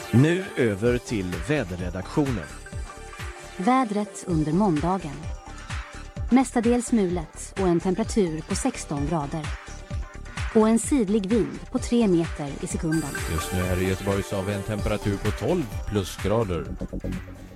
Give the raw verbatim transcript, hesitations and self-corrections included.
Nu över till väderredaktionen. Vädret under måndagen. Mestadels mulet och en temperatur på sexton grader. Och en sidlig vind på tre meter i sekunden. Just nu här i Göteborg så har vi en temperatur på tolv plusgrader.